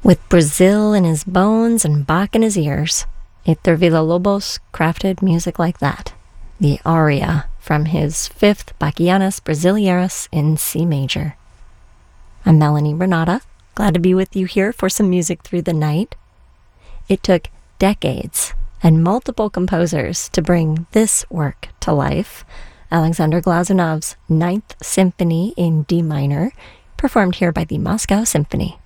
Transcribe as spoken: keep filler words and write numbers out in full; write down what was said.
With Brazil in his bones and Bach in his ears, Héctor Villa-Lobos crafted music like that. The aria from his fifth Bachianas Brasileiras in C major. I'm Melanie Renata, glad to be with you here for some music through the night. It took decades and multiple composers to bring this work to life. Alexander Glazunov's Ninth Symphony in D minor, performed here by the Moscow Symphony.